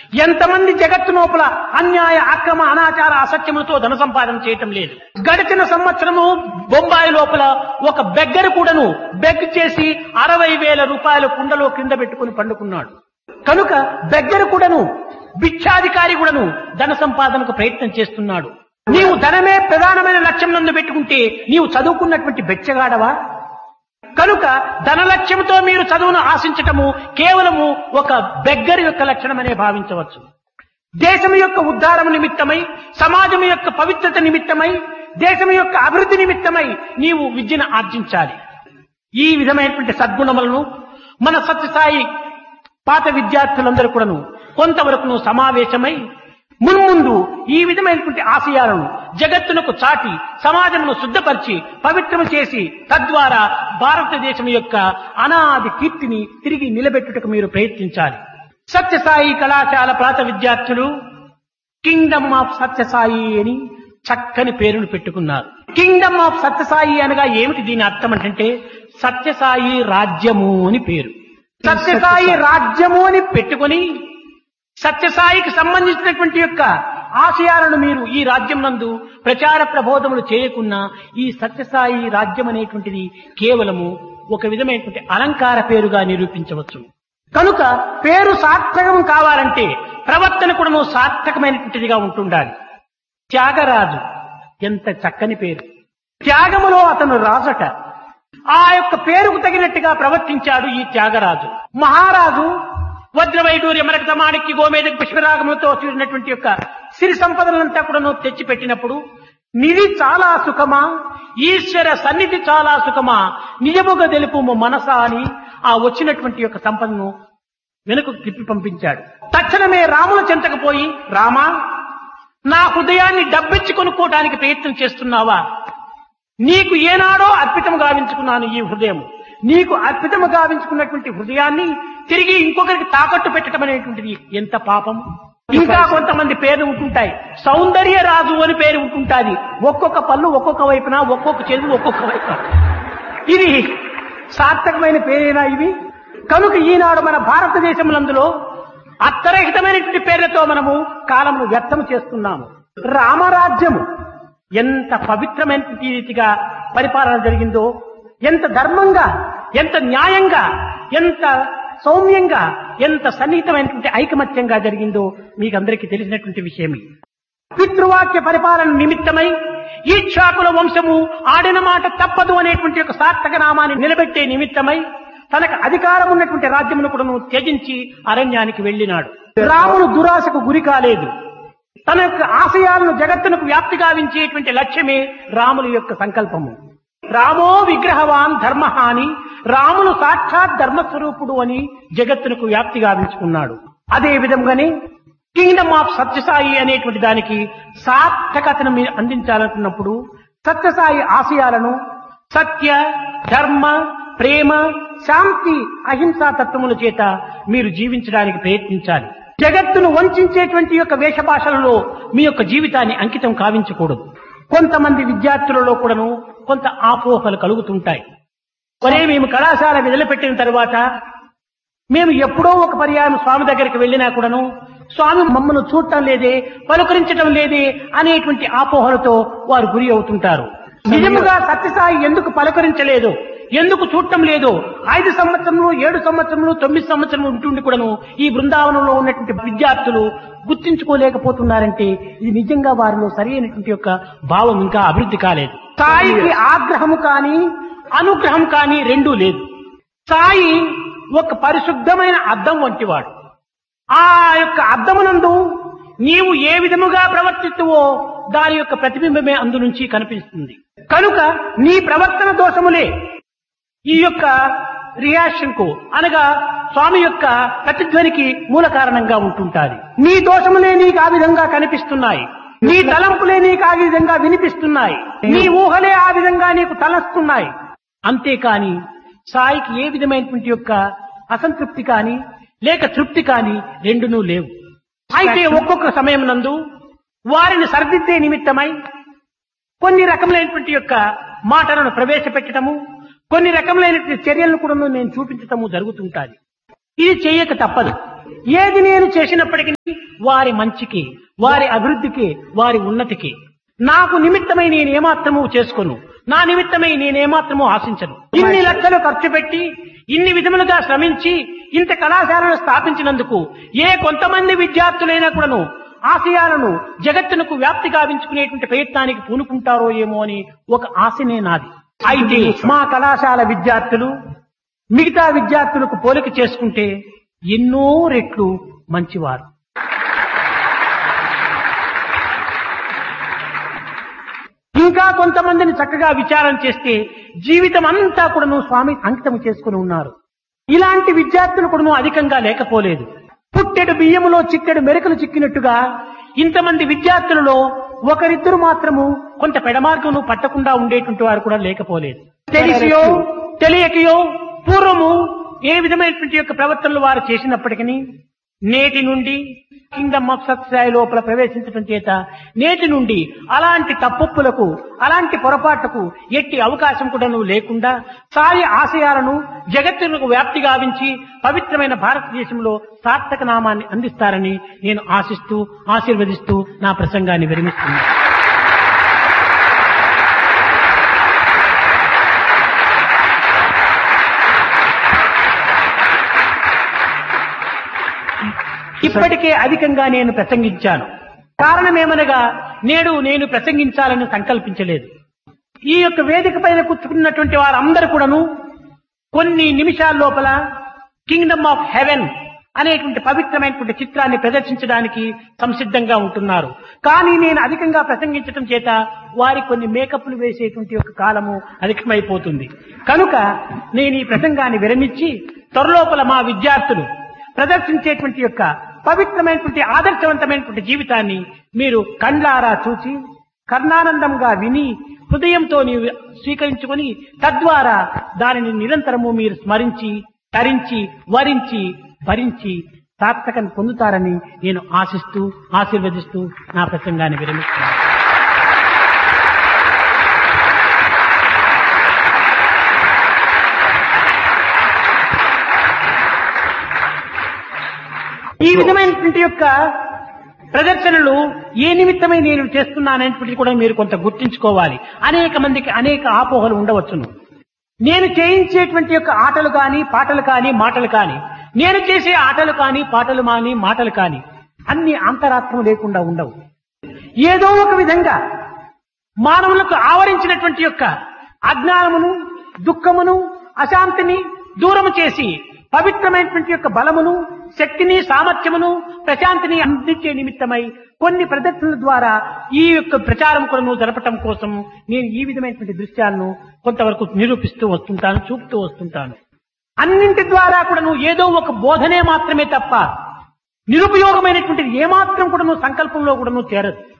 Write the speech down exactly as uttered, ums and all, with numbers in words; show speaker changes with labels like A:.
A: ఎంతమంది జగత్తు లోపల అన్యాయ అక్రమ అనాచార అసత్యములతో ధన సంపాదన చేయటం లేదు. గడిచిన సంవత్సరము బొంబాయి లోపల ఒక బెగ్గర కూడాను బెగ్ చేసి అరవై వేల రూపాయల కుండలో కింద పెట్టుకుని పండుకున్నాడు. కనుక బెగ్గర కూడాను భిక్షాధికారి కూడాను ధన సంపాదనకు ప్రయత్నం చేస్తున్నాడు. నీవు ధనమే ప్రధానమైన లక్ష్యం నందు పెట్టుకుంటే నీవు చదువుకున్నటువంటి బెచ్చగాడవా? కనుక ధన లక్ష్యంతో మీరు చదువును ఆశించటము కేవలము ఒక బెగ్గరి యొక్క లక్షణమనే భావించవచ్చు. దేశం యొక్క ఉద్ధారం నిమిత్తమై, సమాజం యొక్క పవిత్రత నిమిత్తమై, దేశం యొక్క అభివృద్ధి నిమిత్తమై నీవు విద్యను ఆర్జించాలి. ఈ విధమైనటువంటి సద్గుణములను మన సత్యసాయి పాత విద్యార్థులందరూ కూడాను కొంతవరకు సమావేశమై మున్ముందు ఈ విధమైనటువంటి ఆశయాలను జగత్తునకు చాటి సమాజమును శుద్ధపరిచి పవిత్రము చేసి తద్వారా భారతదేశం యొక్క అనాది కీర్తిని తిరిగి నిలబెట్టుటకు మీరు ప్రయత్నించాలి. సత్యసాయి కళాశాల ప్రాత విద్యార్థులు కింగ్డమ్ ఆఫ్ సత్యసాయి అని చక్కని పేరును పెట్టుకున్నారు. కింగ్డమ్ ఆఫ్ సత్యసాయి అనగా ఏమిటి దీని అర్థం అంటే సత్యసాయి రాజ్యము అని పేరు. సత్యసాయి రాజ్యము అని పెట్టుకొని సత్యసాయికి సంబంధించినటువంటి యొక్క ఆశయాలను మీరు ఈ రాజ్యం నందు ప్రచార ప్రబోధములు చేయకున్నా ఈ సత్యసాయి రాజ్యం అనేటువంటిది కేవలము ఒక విధమైనటువంటి అలంకార పేరుగా నిరూపించవచ్చు. కనుక పేరు సార్థకం కావాలంటే ప్రవర్తన కూడా సార్థకమైనటువంటిదిగా ఉంటుండాలి. త్యాగరాజు ఎంత చక్కని పేరు. త్యాగములో అతను రాజట. ఆ యొక్క పేరుకు తగినట్టుగా ప్రవర్తించాడు ఈ త్యాగరాజు. మహారాజు వజ్రవైడూర్య మరకత మాణిక్య గోమేద పుష్పరాగములతో చూసినటువంటి యొక్క సిరి సంపదలంతా కూడా తెచ్చిపెట్టినప్పుడు నిధి చాలా సుఖమా, ఈశ్వర సన్నిధి చాలా సుఖమా, నిజముగా తెలుపు మనస అని ఆ వచ్చినటువంటి యొక్క సంపదను వెనుక తిప్పి పంపించాడు. తక్షణమే రాముల చెంతకు పోయి, రామా నా హృదయాన్ని డబ్బిచ్చి కొనుక్కోవడానికి ప్రయత్నం చేస్తున్నావా? నీకు ఏనాడో అర్పితము గావించుకున్నాను ఈ హృదయం. నీకు అర్పితము గావించుకున్నటువంటి హృదయాన్ని తిరిగి ఇంకొకరికి తాకట్టు పెట్టడం అనేటువంటిది ఎంత పాపం. ఇంకా కొంతమంది పేర్లు ఉంటుంటాయి. సౌందర్య రాజు అని పేరు ఉంటుంటాది. ఒక్కొక్క పళ్ళు ఒక్కొక్క వైపున, ఒక్కొక్క చెరువు ఒక్కొక్క వైపున. ఇది సార్థకమైన పేరేనా ఇవి? కనుక ఈనాడు మన భారతదేశంలో అర్థరహితమైనటువంటి పేర్లతో మనము కాలమును వ్యర్థం చేస్తున్నాము. రామరాజ్యము ఎంత పవిత్రమైనటువంటి రీతిగా పరిపాలన జరిగిందో, ఎంత ధర్మంగా, ఎంత న్యాయంగా, ఎంత సౌమ్యంగా, ఎంత సన్నిహితమైనటువంటి ఐకమత్యంగా జరిగిందో మీకందరికీ తెలిసినటువంటి విషయమే. పితృవాక్య పరిపాలన నిమిత్తమై ఈక్షాకుల వంశము ఆడిన మాట తప్పదు అనేటువంటి ఒక సార్థక నామాన్ని నిలబెట్టే నిమిత్తమై తనకు అధికారం ఉన్నటువంటి రాజ్యమును కూడా త్యజించి అరణ్యానికి వెళ్ళినాడు. రాముడు దురాశకు గురి కాలేదు. తన యొక్క ఆశయాలను జగత్తునకు వ్యాప్తి గావించేటువంటి లక్ష్యమే రాముల యొక్క సంకల్పము. రామో విగ్రహవాన్ ధర్మహాని, రాములు సాక్షాత్ ధర్మస్వరూపుడు అని జగత్తునకు వ్యాప్తి గావించుకున్నాడు. అదే విధంగానే కింగ్డమ్ ఆఫ్ సత్యసాయి అనేటువంటి దానికి సార్థకతను మీరు అందించాలనుకున్నప్పుడు సత్యసాయి ఆశయాలను సత్య, ధర్మ, ప్రేమ, శాంతి, అహింసా తత్వముల చేత మీరు జీవించడానికి ప్రయత్నించాలి. జగత్తును వంచేటువంటి యొక్క వేషభాషలలో మీ యొక్క జీవితాన్ని అంకితం కావించకూడదు. కొంతమంది విద్యార్థులలో కూడాను కొంత ఆపోహలు కలుగుతుంటాయి. మరే మేము కళాశాల వదిలిపెట్టిన తర్వాత మేము ఎప్పుడో ఒక పర్యాయం స్వామి దగ్గరికి వెళ్ళినా కూడాను స్వామి మమ్మల్ని చూడటం లేదే, పలుకరించడం లేదే అనేటువంటి ఆపోహలతో వారు గురి అవుతుంటారు. నిజముగా సత్యసాయి ఎందుకు పలకరించలేదు, ఎందుకు చూడటం లేదు, ఐదు సంవత్సరములు, ఏడు సంవత్సరములు, తొమ్మిది సంవత్సరములు ఉంటుండి కూడాను ఈ బృందావనంలో ఉన్నటువంటి విద్యార్థులు గుర్తించుకోలేకపోతున్నారంటే ఇది నిజంగా వారిలో సరైనటువంటి యొక్క భావం ఇంకా అభివృద్ధి కాలేదు. సాయికి ఆగ్రహము కానీ అనుగ్రహం కానీ రెండూ లేదు. సాయి ఒక పరిశుద్ధమైన అద్దం వంటివాడు. ఆ యొక్క అద్దమునందు నీవు ఏ విధముగా ప్రవర్తిస్తువో దాని యొక్క ప్రతిబింబమే అందు నుంచి కనిపిస్తుంది. కనుక నీ ప్రవర్తన దోషములే ఈ యొక్క రియాక్షన్ కు అనగా స్వామి యొక్క ప్రతిధ్వనికి మూల కారణంగా ఉంటుంటాది. నీ దోషములే నీకు ఆ విధంగా కనిపిస్తున్నాయి, నీ తలంపులే నీకు ఆ విధంగా వినిపిస్తున్నాయి, నీ ఊహలే ఆ విధంగా నీకు తలస్తున్నాయి. అంతేకాని సాయికి ఏ విధమైనటువంటి యొక్క అసంతృప్తి కానీ లేక తృప్తి కానీ రెండునూ లేవు. అయితే ఒక్కొక్క సమయం నందు వారిని సరిదిద్దే నిమిత్తమై కొన్ని రకములైనటువంటి యొక్క మాటలను ప్రవేశపెట్టడము, కొన్ని రకములైనటువంటి చర్యలను కూడా నేను చూపించటము జరుగుతుంటాది. ఇది చేయక తప్పదు. ఏది నేను చేసినప్పటికీ వారి మంచికి, వారి అభివృద్ధికి, వారి ఉన్నతికి. నాకు నిమిత్తమై నేను ఏమాత్రము చేసుకోను, నా నిమిత్తమై నేనేమాత్రము ఆశించను. ఇన్ని లక్షలు ఖర్చు పెట్టి ఇన్ని విధములుగా శ్రమించి ఇంత కళాశాలను స్థాపించినందుకు ఏ కొంతమంది విద్యార్థులైనా కూడాను ఆశయాలను జగత్తునకు వ్యాప్తి గావించుకునేటువంటి ప్రయత్నానికి పూనుకుంటారో ఏమో అని ఒక ఆశనే నాది. అయితే మా కళాశాల విద్యార్థులు మిగతా విద్యార్థులకు పోలిక చేసుకుంటే ఎన్నో రెట్లు మంచివారు. ఇంకా కొంతమందిని చక్కగా విచారం చేస్తే జీవితం అంతా కూడాను స్వామి అంకితం చేసుకుని ఉన్నారు. ఇలాంటి విద్యార్థులు కూడాను అధికంగా లేకపోలేదు. పుట్టెడు బియ్యములో చిట్టెడు మెరుకలు చిక్కినట్టుగా ఇంతమంది విద్యార్థులలో ఒకరిద్దరు మాత్రము కొంత పెడమార్గమును పట్టకుండా ఉండేటువంటి వారు కూడా లేకపోలేదు. తెలిసియో తెలియకయో పూర్వము ఏ విధమైనటువంటి యొక్క ప్రవర్తనలు వారు చేసినప్పటికీ నేటి నుండి కింగ్డమ్ ఆఫ్ సత్సాయి లోపల ప్రవేశించడం చేత నేటి నుండి అలాంటి తప్పులకు, అలాంటి పొరపాట్లకు ఎట్టి అవకాశం కూడా లేకుండా సాయి ఆశయాలను జగత్తులకు వ్యాప్తి గావించి పవిత్రమైన భారతదేశంలో సార్థక నామాన్ని అందిస్తారని నేను ఆశిస్తూ ఆశీర్వదిస్తూ నా ప్రసంగాన్ని విరమిస్తున్నాను. ఇప్పటికే అధికంగా నేను ప్రసంగించాను. కారణమేమనగా నేడు నేను ప్రసంగించాలని సంకల్పించలేదు. ఈ యొక్క వేదిక పైన కూర్చుకున్నటువంటి వారందరూ కూడాను కొన్ని నిమిషాల లోపల కింగ్డమ్ ఆఫ్ హెవెన్ అనేటువంటి పవిత్రమైనటువంటి చిత్రాన్ని ప్రదర్శించడానికి సంసిద్ధంగా ఉంటున్నారు. కానీ నేను అధికంగా ప్రసంగించడం చేత వారి కొన్ని మేకప్లు వేసేటువంటి ఒక కాలము అధికమైపోతుంది. కనుక నేను ఈ ప్రసంగాన్ని విరమించి త్వరలోపల మా విద్యార్థులు ప్రదర్శించేటువంటి యొక్క పవిత్రమైనటువంటి ఆదర్శవంతమైనటువంటి జీవితాన్ని మీరు కండ్లారా చూచి కర్ణానందంగా విని హృదయంతో నీవు స్వీకరించుకొని తద్వారా దానిని నిరంతరము మీరు స్మరించి తరించి వరించి భరించి సార్థకను పొందుతారని నేను ఆశిస్తూ ఆశీర్వదిస్తూ నా ప్రసంగాన్ని విరమిస్తున్నాను. ఈ విధమైనటువంటి యొక్క ప్రదర్శనలు ఏ నిమిత్తమై నేను చేస్తున్నాననేటువంటిది కూడా మీరు కొంత గుర్తించుకోవాలి. అనేక మందికి అనేక ఆపోహలు ఉండవచ్చును. నేను చేయించేటువంటి యొక్క ఆటలు కానీ పాటలు కానీ మాటలు కానీ, నేను చేసే ఆటలు కానీ పాటలు కానీ మాటలు కానీ అన్ని అంతరాత్మ లేకుండా ఉండవు. ఏదో ఒక విధంగా మానవులకు ఆవరించినటువంటి యొక్క అజ్ఞానమును, దుఃఖమును, అశాంతిని దూరము చేసి పవిత్రమైనటువంటి యొక్క బలమును, శక్తిని, సామర్థ్యమును, ప్రశాంతిని అందించే నిమిత్తమై కొన్ని ప్రదర్శనల ద్వారా ఈ యొక్క ప్రచారం కొలను జరపటం కోసం నేను ఈ విధమైనటువంటి దృశ్యాలను కొంతవరకు నిరూపిస్తూ వస్తుంటాను, చూపుతూ వస్తుంటాను. అన్నింటి ద్వారా కూడాను ఏదో ఒక బోధనే మాత్రమే తప్ప నిరుపయోగమైనటువంటిది ఏమాత్రం కూడాను సంకల్పంలో కూడాను చేరదు.